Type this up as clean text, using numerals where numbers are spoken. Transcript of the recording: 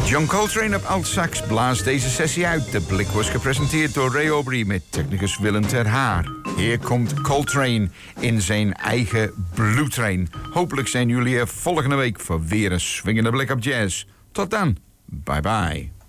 John Coltrane op alt-sax blaast deze sessie uit. De blik was gepresenteerd door Ray Aubrey met technicus Willem ter Haar. Hier komt Coltrane in zijn eigen Blue Train. Hopelijk zijn jullie er volgende week voor weer een swingende blik op jazz. Tot dan. Bye bye.